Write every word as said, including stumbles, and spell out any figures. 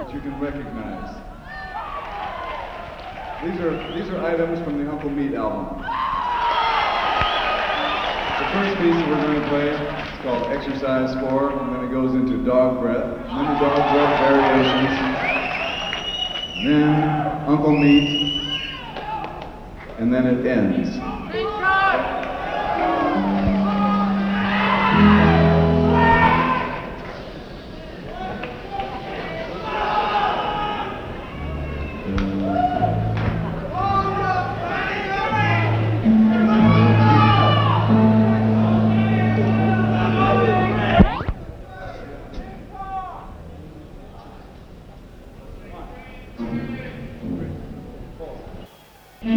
that you can recognize. These are, these are items from the Uncle Meat album. The first piece that we're going to play is called Exercise four, and then it goes into Dog Breath, and then the Dog Breath variations, and then Uncle Meat, and then it ends.